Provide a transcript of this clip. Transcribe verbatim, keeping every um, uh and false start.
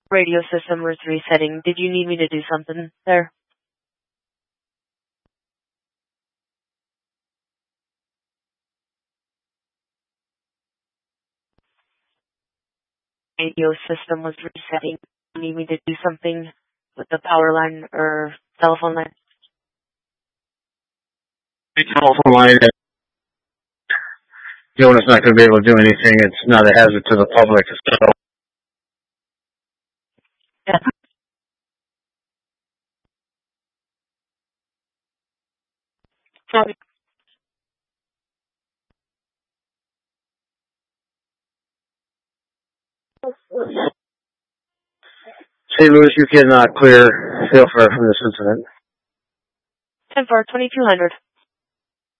Radio system was resetting. Did you need me to do something there? Radio system was resetting. You need me to do something with the power line or telephone line? The telephone line, the owner's not going to be able to do anything. It's not a hazard to the public. So. Yeah. Sorry. Saint Louis, you can uh, clear Sailfarer from this incident. ten four, twenty-two hundred.